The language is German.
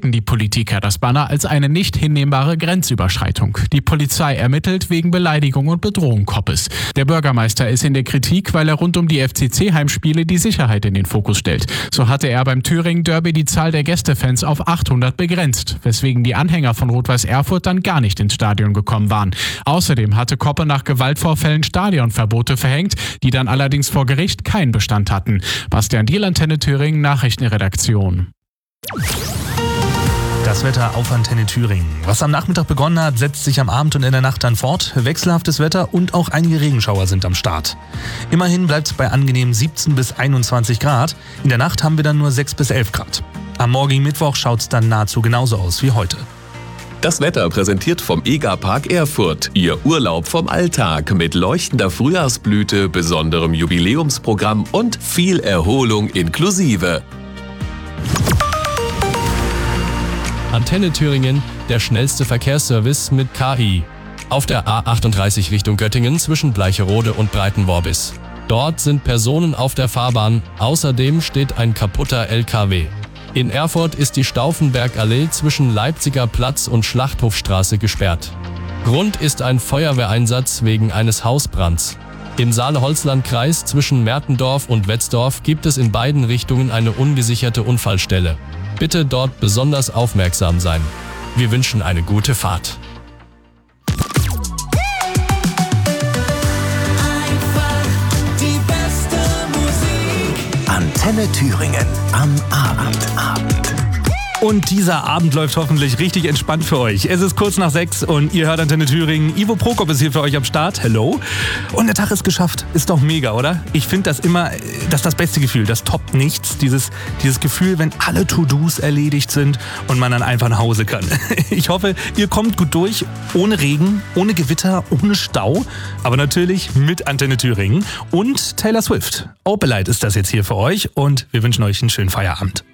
bewerteten die Politiker das Banner als eine nicht hinnehmbare Grenzüberschreitung. Die Polizei ermittelt wegen Beleidigung und Bedrohung Koppes. Der Bürgermeister ist in der Kritik, weil er rund um die FCC-Heimspiele die Sicherheit in den Fokus stellt. So hatte er beim Thüringen-Derby die Zahl der Gästefans auf 800 begrenzt, weswegen die Anhänger von Rot-Weiß Erfurt dann gar nicht ins Stadion gekommen waren. Außerdem hatte Koppe nach Gewaltvorfällen Stadionverbote verhängt, die dann allerdings vor Gericht keinen Bestand hatten. Bastian Diel, Antenne Thüringen, Nachrichtenredaktion. Das Wetter auf Antenne Thüringen. Was am Nachmittag begonnen hat, setzt sich am Abend und in der Nacht dann fort. Wechselhaftes Wetter und auch einige Regenschauer sind am Start. Immerhin bleibt es bei angenehmen 17 bis 21 Grad. In der Nacht haben wir dann nur 6 bis 11 Grad. Am morgigen Mittwoch schaut es dann nahezu genauso aus wie heute. Das Wetter präsentiert vom EGA-Park Erfurt. Ihr Urlaub vom Alltag mit leuchtender Frühjahrsblüte, besonderem Jubiläumsprogramm und viel Erholung inklusive. Antenne Thüringen, der schnellste Verkehrsservice mit KI. Auf der A38 Richtung Göttingen zwischen Bleicherode und Breitenworbis. Dort sind Personen auf der Fahrbahn, außerdem steht ein kaputter LKW. In Erfurt ist die Stauffenbergallee zwischen Leipziger Platz und Schlachthofstraße gesperrt. Grund ist ein Feuerwehreinsatz wegen eines Hausbrands. Im Saale-Holzland-Kreis zwischen Mertendorf und Wetzdorf gibt es in beiden Richtungen eine ungesicherte Unfallstelle. Bitte dort besonders aufmerksam sein. Wir wünschen eine gute Fahrt. Einfach die beste Musik. Antenne Thüringen am Abend. Und dieser Abend läuft hoffentlich richtig entspannt für euch. Es ist kurz nach 6 und ihr hört Antenne Thüringen. Ivo Prokop ist hier für euch am Start. Hello. Und der Tag ist geschafft. Ist doch mega, oder? Ich finde das immer, das ist das beste Gefühl. Das toppt nichts. Dieses Gefühl, wenn alle To-Dos erledigt sind und man dann einfach nach Hause kann. Ich hoffe, ihr kommt gut durch. Ohne Regen, ohne Gewitter, ohne Stau. Aber natürlich mit Antenne Thüringen. Und Taylor Swift. Opalite ist das jetzt hier für euch. Und wir wünschen euch einen schönen Feierabend.